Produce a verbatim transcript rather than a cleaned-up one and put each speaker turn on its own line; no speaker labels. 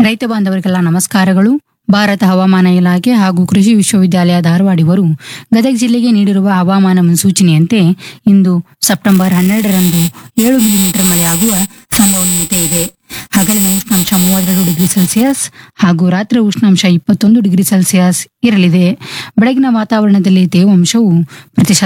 ರೈತ ಬಾಂಧವರಿಗೆಲ್ಲ ನಮಸ್ಕಾರಗಳು. ಭಾರತ ಹವಾಮಾನ ಇಲಾಖೆ ಹಾಗೂ ಕೃಷಿ ವಿಶ್ವವಿದ್ಯಾಲಯ ಧಾರವಾಡ ಇವರು ಗದಗ ಜಿಲ್ಲೆಗೆ ನೀಡಿರುವ ಹವಾಮಾನ ಮುನ್ಸೂಚನೆಯಂತೆ ಇಂದು ಸೆಪ್ಟೆಂಬರ್ ಹನ್ನೆರಡರಂದು ಏಳು ಮಿಲಿಮೀಟರ್ ಮಳೆಯಾಗುವ ಸಂಭವನೀಯತೆ ಇದೆ. ಹಗಲಿನ ಉಷ್ಣಾಂಶ ಮೂವತ್ತೆರಡು ಡಿಗ್ರಿ ಸೆಲ್ಸಿಯಸ್ ಹಾಗೂ ರಾತ್ರಿ ಉಷ್ಣಾಂಶ ಇಪ್ಪತ್ತೊಂದು ಡಿಗ್ರಿ ಸೆಲ್ಸಿಯಸ್ ಇರಲಿದೆ. ಬೆಳಗಿನ ವಾತಾವರಣದಲ್ಲಿ ತೇವಾಂಶವು ಪ್ರತಿಶತ